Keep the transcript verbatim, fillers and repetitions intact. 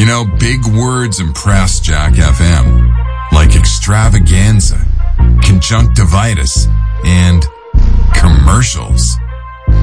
know, big words impress Jack F M, like extravaganza, conjunctivitis, and commercials.